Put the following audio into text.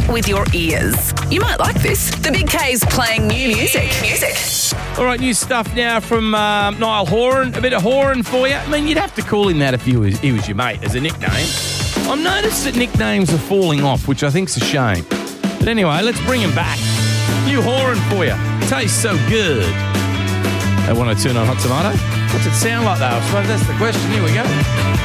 with your ears. You might like this. The Big K's playing new music. All right, new stuff now from Niall Horan. A bit of Horan for you. I mean, you'd have to call him that if he was your mate as a nickname. I've noticed that nicknames are falling off, which I think's a shame. But anyway, let's bring him back. New Horan for you. Tastes so good. At 102 on Hot Tomato. What's it sound like, though? I suppose that's the question. Here we go.